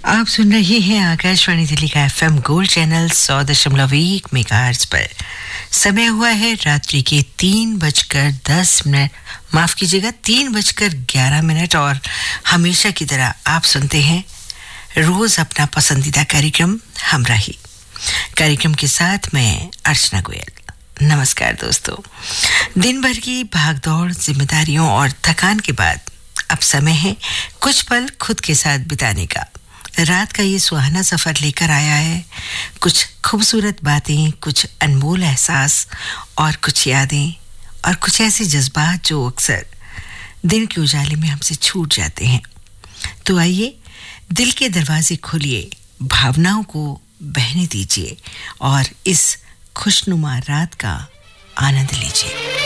आप सुन रहे हैं आकाशवाणी दिल्ली का एफएम गोल्ड चैनल 100.1 मेगाहर्ट्ज पर। समय हुआ है रात्रि के 3:10, माफ कीजिएगा 3:11 और हमेशा की तरह आप सुनते हैं रोज अपना पसंदीदा कार्यक्रम हमराही। कार्यक्रम के साथ मैं अर्चना गोयल। नमस्कार दोस्तों। दिन भर की भागदौड़, जिम्मेदारियों और थकान के बाद अब समय है कुछ पल खुद के साथ बिताने का। रात का ये सुहाना सफर लेकर आया है कुछ खूबसूरत बातें, कुछ अनमोल एहसास और कुछ यादें और कुछ ऐसे जज्बात जो अक्सर दिन के उजाले में हमसे छूट जाते हैं। तो आइए दिल के दरवाजे खोलिए, भावनाओं को बहने दीजिए और इस खुशनुमा रात का आनंद लीजिए।